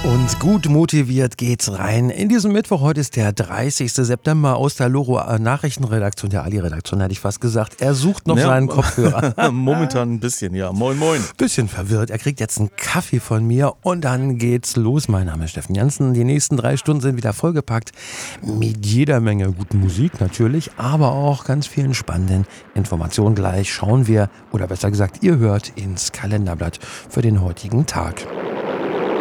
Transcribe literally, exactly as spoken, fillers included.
Und gut motiviert geht's rein. In diesem Mittwoch, heute ist der dreißigste September, aus der Loro Nachrichtenredaktion, der Ali-Redaktion hätte ich fast gesagt. Er sucht noch ja, seinen Kopfhörer. Momentan ein bisschen, ja. Moin, moin. Bisschen verwirrt. Er kriegt jetzt einen Kaffee von mir und dann geht's los. Mein Name ist Steffen Jansen. Die nächsten drei Stunden sind wieder vollgepackt mit jeder Menge guten Musik natürlich, aber auch ganz vielen spannenden Informationen. Gleich schauen wir, oder besser gesagt, ihr hört ins Kalenderblatt für den heutigen Tag.